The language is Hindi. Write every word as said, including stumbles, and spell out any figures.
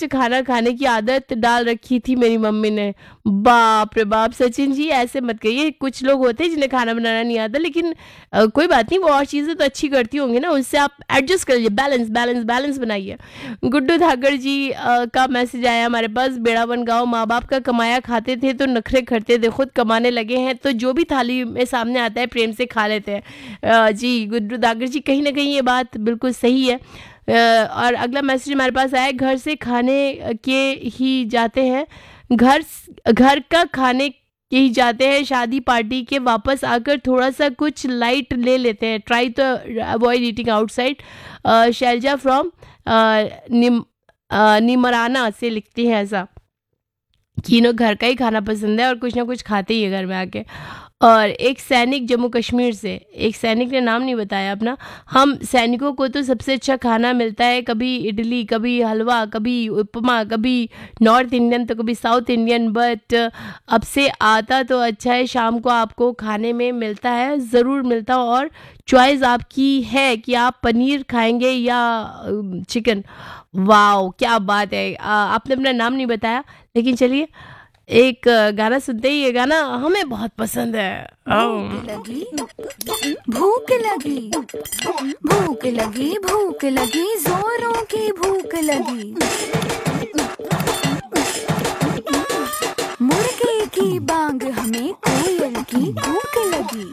फास्ट खाना खाने की आदत डाल रखी थी मेरी मम्मी ने। बाप रे बाप! सचिन जी ऐसे मत कहिए, कुछ लोग होते हैं जिन्हें खाना बनाना नहीं आता, लेकिन अ, कोई बात नहीं, वो और चीज़ें तो अच्छी करती होंगी ना, उससे आप एडजस्ट करिए, बैलेंस बैलेंस बैलेंस बनाइए। गुड्डू धाकड़ जी अ, का मैसेज आया हमारे पास, बेड़ावन गाँव, माँ बाप का कमाया खाते थे तो नखरे करते थे, खुद कमाने लगे हैं तो जो भी थाली में सामने आता है प्रेम से खा लेते हैं। अ, जी गुड्डू धाकड़ जी, कहीं ना कहीं ये बात बिल्कुल सही है। अ, और अगला मैसेज हमारे पास आया, घर से खाने के ही जाते हैं, घर स- घर का खाने के ही जाते हैं, शादी पार्टी के वापस आकर थोड़ा सा कुछ लाइट ले लेते हैं, ट्राई तो avoid eating outside. Selja from निम अ, निमराना से लिखती है ऐसा कि इन्हें घर का ही खाना पसंद है और कुछ ना कुछ खाते ही है घर में आके। और एक सैनिक जम्मू कश्मीर से, एक सैनिक ने नाम नहीं बताया अपना, हम सैनिकों को तो सबसे अच्छा खाना मिलता है, कभी इडली, कभी हलवा, कभी उपमा, कभी नॉर्थ इंडियन तो कभी साउथ इंडियन, बट अब से आता तो अच्छा है, शाम को आपको खाने में मिलता है, ज़रूर मिलता हो, और चॉइस आपकी है कि आप पनीर खाएंगे या चिकन। वाओ क्या बात है! आ, आपने अपना नाम नहीं बताया, लेकिन चलिए एक अ, गाना सुनते ही, ये गाना हमें बहुत पसंद है। भूख अम, लगी, भूख लगी, भूख लगी, भूख लगी, जोरों की भूख लगी। मुर्गे की बांग हमें कोयल की भूख लगी।